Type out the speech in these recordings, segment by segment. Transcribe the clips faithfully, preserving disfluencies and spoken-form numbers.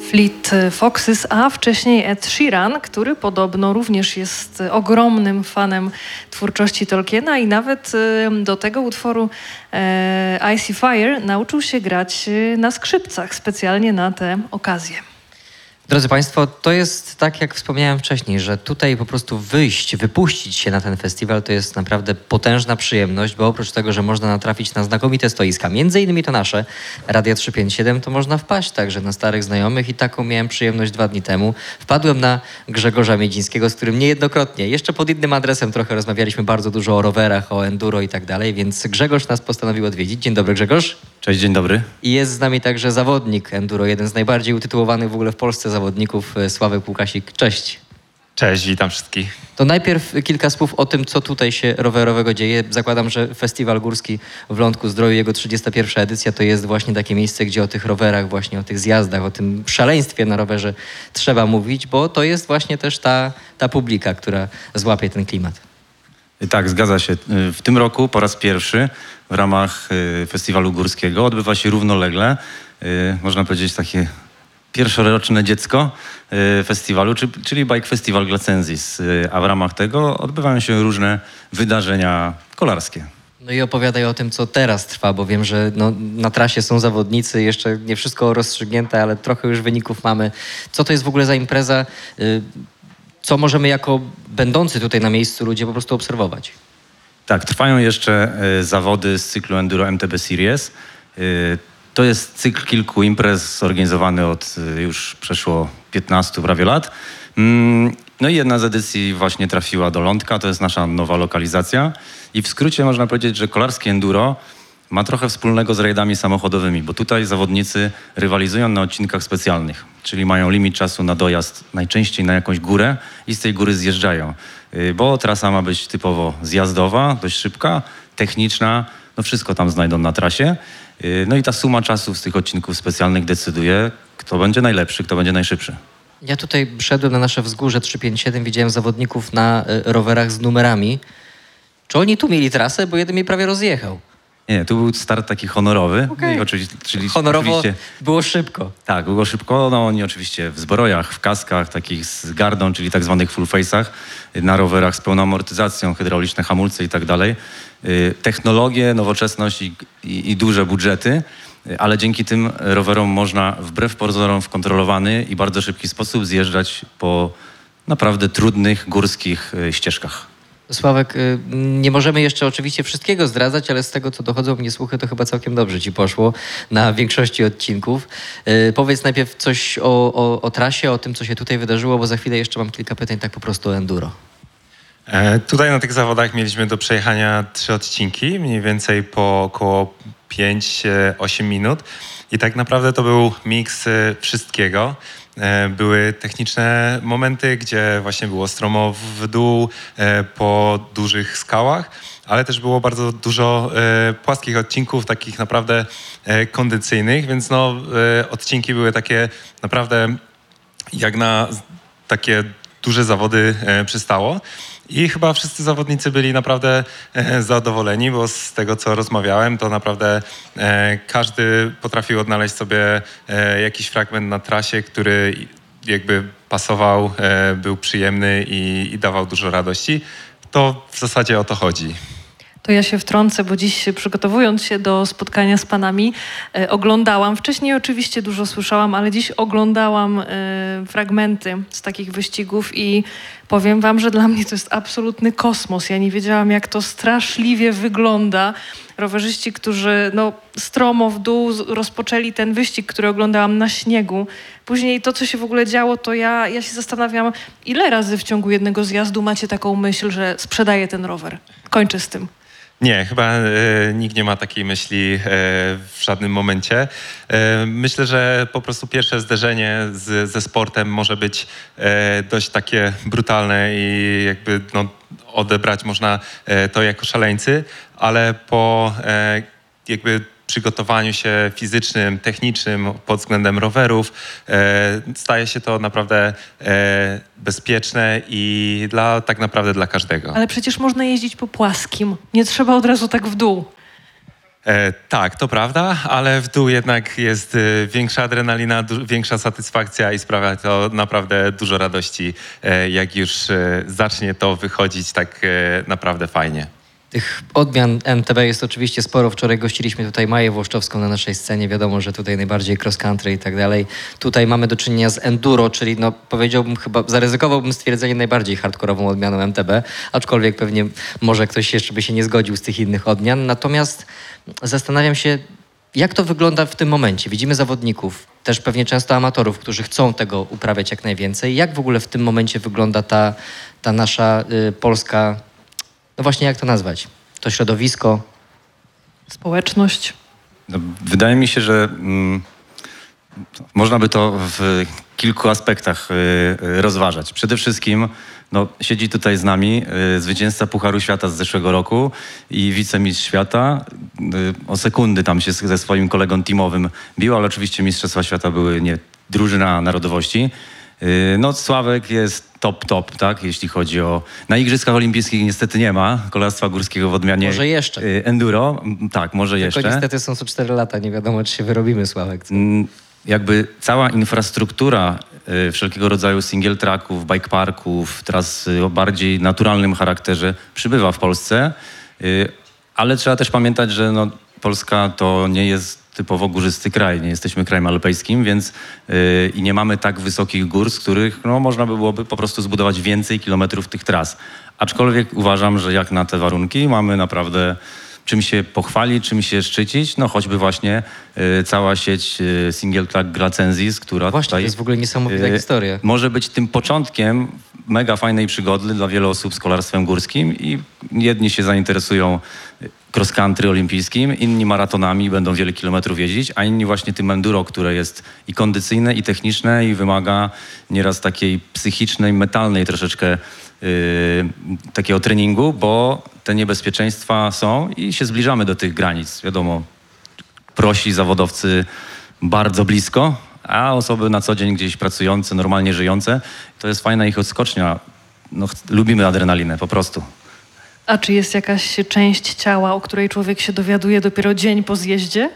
Fleet Foxes, a wcześniej Ed Sheeran, który podobno również jest ogromnym fanem twórczości Tolkiena i nawet do tego utworu e, Icy Fire nauczył się grać na skrzypcach specjalnie na tę okazję. Drodzy Państwo, to jest tak, jak wspomniałem wcześniej, że tutaj po prostu wyjść, wypuścić się na ten festiwal to jest naprawdę potężna przyjemność, bo oprócz tego, że można natrafić na znakomite stoiska, między innymi to nasze, Radio trzysta pięćdziesiąt siedem, to można wpaść także na starych znajomych i taką miałem przyjemność dwa dni temu. Wpadłem na Grzegorza Miedzińskiego, z którym niejednokrotnie, jeszcze pod innym adresem trochę rozmawialiśmy bardzo dużo o rowerach, o enduro i tak dalej, więc Grzegorz nas postanowił odwiedzić. Dzień dobry, Grzegorz. Cześć, dzień dobry. I jest z nami także zawodnik enduro, jeden z najbardziej utytułowanych w ogóle w Polsce zawodników, Sławek Łukasik. Cześć. Cześć, witam wszystkich. To najpierw kilka słów o tym, co tutaj się rowerowego dzieje. Zakładam, że Festiwal Górski w Lądku Zdroju, jego trzydziesta pierwsza edycja, to jest właśnie takie miejsce, gdzie o tych rowerach, właśnie o tych zjazdach, o tym szaleństwie na rowerze trzeba mówić, bo to jest właśnie też ta, ta publika, która złapie ten klimat. Tak, zgadza się. W tym roku po raz pierwszy w ramach Festiwalu Górskiego odbywa się równolegle, można powiedzieć, takie pierwszoroczne dziecko festiwalu, czyli Bike Festival Glacensis, a w ramach tego odbywają się różne wydarzenia kolarskie. No i opowiadaj o tym, co teraz trwa, bo wiem, że no, na trasie są zawodnicy, jeszcze nie wszystko rozstrzygnięte, ale trochę już wyników mamy. Co to jest w ogóle za impreza? Co możemy jako będący tutaj na miejscu ludzie po prostu obserwować? Tak, trwają jeszcze zawody z cyklu Enduro M T B Series. To jest cykl kilku imprez zorganizowany od już przeszło piętnastu prawie lat. No i jedna z edycji właśnie trafiła do Lądka, to jest nasza nowa lokalizacja. I w skrócie można powiedzieć, że kolarskie enduro ma trochę wspólnego z rajdami samochodowymi, bo tutaj zawodnicy rywalizują na odcinkach specjalnych, czyli mają limit czasu na dojazd najczęściej na jakąś górę i z tej góry zjeżdżają, bo trasa ma być typowo zjazdowa, dość szybka, techniczna, no wszystko tam znajdą na trasie. No i ta suma czasów z tych odcinków specjalnych decyduje, kto będzie najlepszy, kto będzie najszybszy. Ja tutaj szedłem na nasze wzgórze trzysta pięćdziesiąt siedem, widziałem zawodników na rowerach z numerami. Czy oni tu mieli trasę? Bo jeden mnie prawie rozjechał. Nie, tu był start taki honorowy. Okay. I oczywiście, czyli honorowo oczywiście, było szybko. Tak, było szybko. No oni oczywiście w zbrojach, w kaskach, takich z gardą, czyli tak zwanych full face'ach, na rowerach z pełną amortyzacją, hydrauliczne hamulce i tak dalej. Technologie, nowoczesność i, i, i duże budżety, ale dzięki tym rowerom można wbrew pozorom w kontrolowany i bardzo szybki sposób zjeżdżać po naprawdę trudnych górskich ścieżkach. Sławek, nie możemy jeszcze oczywiście wszystkiego zdradzać, ale z tego, co dochodzą mnie słuchy, to chyba całkiem dobrze ci poszło na większości odcinków. Powiedz najpierw coś o, o, o trasie, o tym, co się tutaj wydarzyło, bo za chwilę jeszcze mam kilka pytań tak po prostu o enduro. E, tutaj na tych zawodach mieliśmy do przejechania trzy odcinki, mniej więcej po około pięć osiem minut i tak naprawdę to był miks wszystkiego. Były techniczne momenty, gdzie właśnie było stromo w dół po dużych skałach, ale też było bardzo dużo płaskich odcinków, takich naprawdę kondycyjnych, więc no, odcinki były takie naprawdę jak na takie duże zawody przystało. I chyba wszyscy zawodnicy byli naprawdę e, zadowoleni, bo z tego, co rozmawiałem, to naprawdę e, każdy potrafił odnaleźć sobie e, jakiś fragment na trasie, który jakby pasował, e, był przyjemny i, i dawał dużo radości. To w zasadzie o to chodzi. To ja się wtrącę, bo dziś przygotowując się do spotkania z panami e, oglądałam, wcześniej oczywiście dużo słyszałam, ale dziś oglądałam e, fragmenty z takich wyścigów i powiem wam, że dla mnie to jest absolutny kosmos. Ja nie wiedziałam, jak to straszliwie wygląda. Rowerzyści, którzy no, stromo w dół rozpoczęli ten wyścig, który oglądałam na śniegu. Później to, co się w ogóle działo, to ja, ja się zastanawiam, ile razy w ciągu jednego zjazdu macie taką myśl, że sprzedaję ten rower. Kończę z tym. Nie, chyba e, nikt nie ma takiej myśli e, w żadnym momencie. E, myślę, że po prostu pierwsze zderzenie z, ze sportem może być e, dość takie brutalne i jakby no, odebrać można e, to jako szaleńcy, ale po e, jakby przygotowaniu się fizycznym, technicznym pod względem rowerów e, staje się to naprawdę e, bezpieczne i dla, tak naprawdę dla każdego. Ale przecież można jeździć po płaskim. Nie trzeba od razu tak w dół. E, tak, to prawda, ale w dół jednak jest e, większa adrenalina, du- większa satysfakcja i sprawia to naprawdę dużo radości, e, jak już e, zacznie to wychodzić tak e, naprawdę fajnie. Tych odmian M T B jest oczywiście sporo. Wczoraj gościliśmy tutaj Maję Włoszczowską na naszej scenie. Wiadomo, że tutaj najbardziej cross country i tak dalej. Tutaj mamy do czynienia z enduro, czyli no powiedziałbym chyba, zaryzykowałbym stwierdzenie najbardziej hardkorową odmianą M T B, aczkolwiek pewnie może ktoś jeszcze by się nie zgodził z tych innych odmian. Natomiast zastanawiam się, jak to wygląda w tym momencie. Widzimy zawodników, też pewnie często amatorów, którzy chcą tego uprawiać jak najwięcej. Jak w ogóle w tym momencie wygląda ta, ta nasza y, polska, no właśnie jak to nazwać? To środowisko. Społeczność. No, wydaje mi się, że mm, można by to w kilku aspektach y, y, rozważać. Przede wszystkim no, siedzi tutaj z nami y, zwycięzca Pucharu Świata z zeszłego roku i wicemistrz świata. Y, o sekundy tam się ze swoim kolegą teamowym bił, ale oczywiście Mistrzostwa Świata były nie drużyna narodowości. Y, no Sławek jest top, top, tak, jeśli chodzi o... Na Igrzyskach Olimpijskich niestety nie ma kolarstwa górskiego w odmianie Może jeszcze. y, enduro. M, Tak, może Tylko jeszcze. niestety są co cztery lata, nie wiadomo, czy się wyrobimy, Sławek. Mm, Jakby cała infrastruktura y, wszelkiego rodzaju single tracków, bike parków, tras y, o bardziej naturalnym charakterze przybywa w Polsce, y, ale trzeba też pamiętać, że no, Polska to nie jest typowo górzysty kraj, nie jesteśmy krajem alpejskim, więc y, i nie mamy tak wysokich gór, z których no, można by byłoby po prostu zbudować więcej kilometrów tych tras. Aczkolwiek uważam, że jak na te warunki mamy naprawdę czym się pochwalić, czym się szczycić, no choćby właśnie y, cała sieć y, Single Track Glacensis, która Właśnie, tutaj to jest w ogóle niesamowita y, historia. może być tym początkiem mega fajnej przygody dla wielu osób z kolarstwem górskim i jedni się zainteresują cross country olimpijskim, inni maratonami, będą wiele kilometrów jeździć, a inni właśnie tym enduro, które jest i kondycyjne, i techniczne, i wymaga nieraz takiej psychicznej, mentalnej troszeczkę yy, takiego treningu, bo te niebezpieczeństwa są i się zbliżamy do tych granic. Wiadomo, prosi zawodowcy bardzo blisko, a osoby na co dzień gdzieś pracujące, normalnie żyjące, to jest fajna ich odskocznia. No, ch- lubimy adrenalinę, po prostu. A czy jest jakaś część ciała, o której człowiek się dowiaduje dopiero dzień po zjeździe?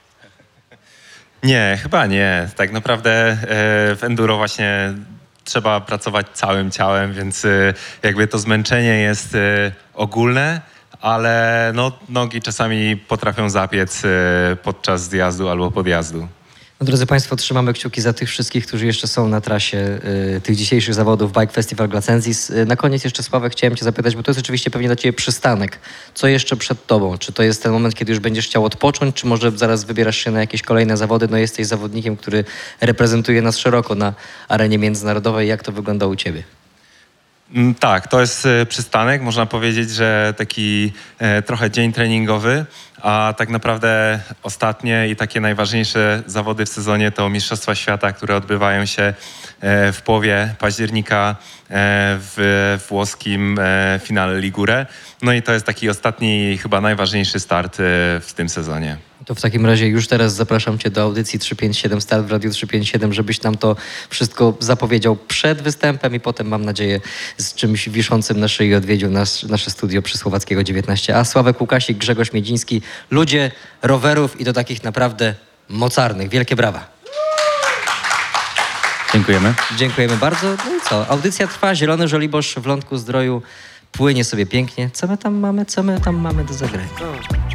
Nie, chyba nie. Tak naprawdę e, w enduro właśnie trzeba pracować całym ciałem, więc e, jakby to zmęczenie jest e, ogólne, ale no, nogi czasami potrafią zapiec e, podczas zjazdu albo podjazdu. No, drodzy Państwo, trzymamy kciuki za tych wszystkich, którzy jeszcze są na trasie y, tych dzisiejszych zawodów Bike Festival Glacensis. Y, na koniec jeszcze, Sławek, chciałem Cię zapytać, bo to jest oczywiście pewnie dla Ciebie przystanek. Co jeszcze przed Tobą? Czy to jest ten moment, kiedy już będziesz chciał odpocząć, czy może zaraz wybierasz się na jakieś kolejne zawody? No jesteś zawodnikiem, który reprezentuje nas szeroko na arenie międzynarodowej. Jak to wygląda u Ciebie? Mm, Tak, to jest e, przystanek. Można powiedzieć, że taki e, trochę dzień treningowy, a tak naprawdę ostatnie i takie najważniejsze zawody w sezonie to Mistrzostwa Świata, które odbywają się e, w połowie października e, w włoskim e, finale Ligure. No i to jest taki ostatni, chyba najważniejszy start e, w tym sezonie. To w takim razie już teraz zapraszam Cię do audycji trzysta pięćdziesiąt siedem Start w Radiu trzysta pięćdziesiąt siedem, żebyś nam to wszystko zapowiedział przed występem i potem, mam nadzieję, z czymś wiszącym na szyi odwiedził nas, nasze studio przy Słowackiego dziewiętnaście A. Sławek Łukasik, Grzegorz Miedziński, ludzie rowerów i do takich naprawdę mocarnych. Wielkie brawa. Dziękujemy. Dziękujemy bardzo. No i co? Audycja trwa, Zielony Żoliborz w Lądku Zdroju płynie sobie pięknie. Co my tam mamy? Co my tam mamy do zagrania?